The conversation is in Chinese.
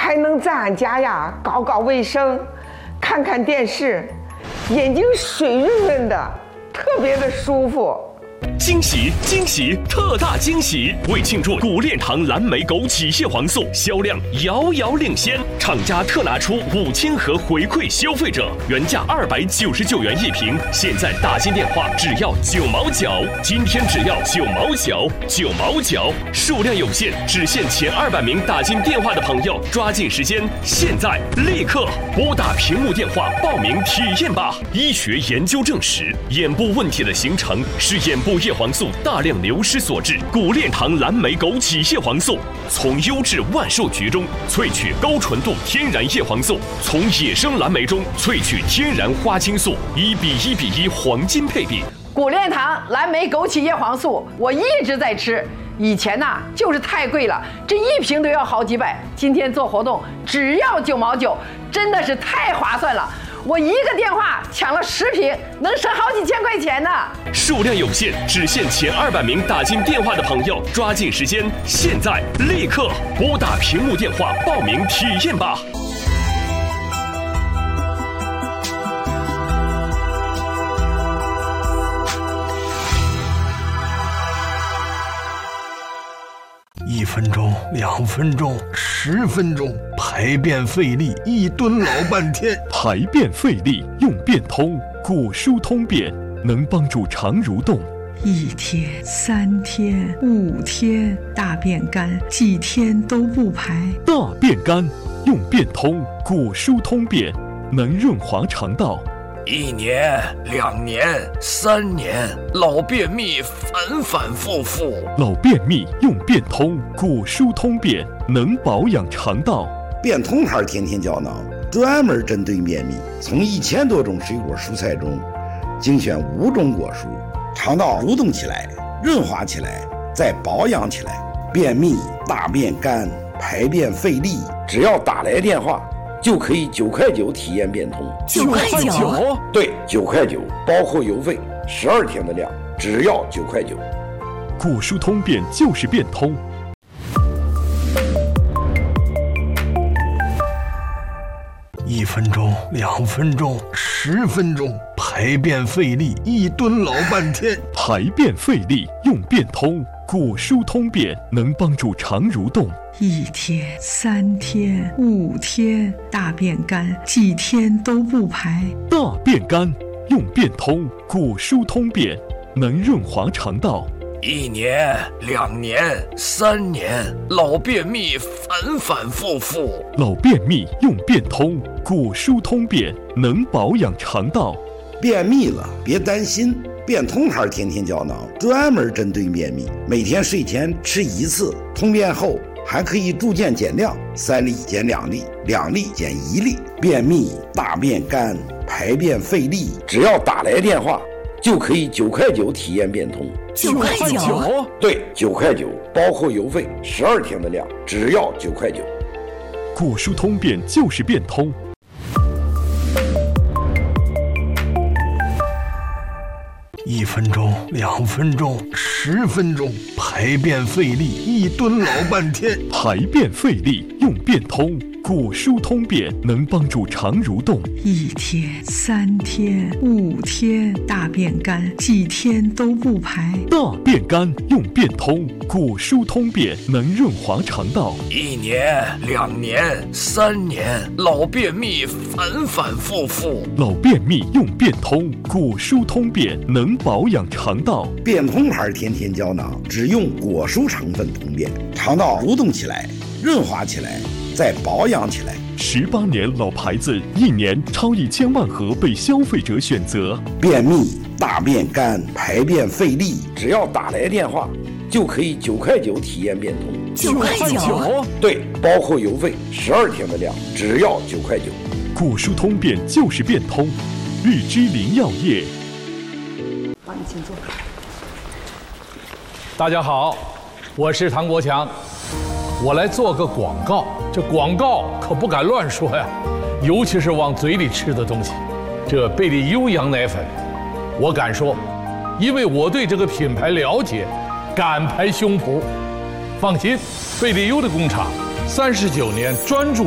还能在俺家呀搞搞卫生，看看电视，眼睛水润润的，特别的舒服。 惊喜惊喜，特大惊喜！为庆祝古炼堂蓝莓枸杞蟹黄素销量遥遥领先，厂家特拿出5000盒回馈消费者，原价299元一瓶，现在打进电话只要9毛9，今天只要9毛9，9毛9，数量有限，只限前200名打进电话的朋友，抓紧时间，现在立刻拨打屏幕电话报名体验吧！医学研究证实，眼部问题的形成是眼部叶黄素大量流失所致。古炼堂蓝莓枸杞蟹黄素从优质万寿菊中萃取高纯度天然叶黄素，从野生蓝莓中萃取天然花青素，1:1:1黄金配比。 古炼堂蓝莓枸杞叶黄素我一直在吃，以前呐就是太贵了，这一瓶都要好几百，今天做活动只要9毛9，真的是太划算了。我一个电话抢了10瓶，能省好几千块钱呢。 数量有限，只限前200名打进电话的朋友，抓紧时间，现在立刻拨打屏幕电话报名体验吧。 1分钟、2分钟、10分钟，排便费力，一蹲老半天。 排便费力用便通，果蔬通便能帮助肠蠕动。 1天、3天、5天，大便干，几天都不排。 大便干用便通，果蔬通便能润滑肠道。 1年、2年、3年，老便秘反反复复。 老便秘用便通，果蔬通便能保养肠道。 便通牌天天胶囊专门针对便秘，从1000多种水果蔬菜中精选5种果蔬，肠道蠕动起来，润滑起来，再保养起来。便秘、大便干、排便费力，只要打来电话就可以9块9体验便通。 9块9？ 对，9块9，包括邮费，12天的量，只要9块9。 果蔬通便就是便通。 1分钟、2分钟、10分钟，排便费力，一蹲老半天。 排便费力用便通，果蔬通便能帮助肠蠕动。 1天、3天、5天，大便干，几天都不排。 大便干用便通，果蔬通便能润滑肠道。 1年、2年、3年，老便秘反反复复。 老便秘用便通，果蔬通便能保养肠道。 便秘了别担心，便通牌天天胶囊专门针对便秘，每天睡前吃1次，通便后还可以逐渐减量，3粒减2粒，2粒减1粒。便秘、大便干、排便费力，只要打来电话就可以9块9体验便通。 9块9？ 对，9块9，包括邮费12天的量，只要9块9。 果蔬通便就是便通。 1分钟、2分钟、10分钟，排便费力，一蹲老半天。 排便费力用便通，果蔬通便能帮助肠蠕动。 1天、3天、5天，大便干，几天都不排。 大便干用便通，果蔬通便能润滑肠道。 1年、2年、3年，老便秘反反复复。 老便秘用便通，果蔬通便能保养肠道。 便通牌天天胶囊只用果蔬成分通便，肠道蠕动起来，润滑起来，再保养起来。 18年老牌子，1年超1000万盒被消费者选择。 便秘、大便干、排便费力，只要打来电话就可以9块9体验便通。 9块9？ 对，包括邮费12天的量，只要9块9。 果蔬通便就是便通，日之林药业。 帮你请坐。 大家好，我是唐国强，我来做个广告。这广告可不敢乱说呀，尤其是往嘴里吃的东西。这贝利优羊奶粉，我敢说，因为我对这个品牌了解，敢拍胸脯。放心，贝利优的工厂39年专注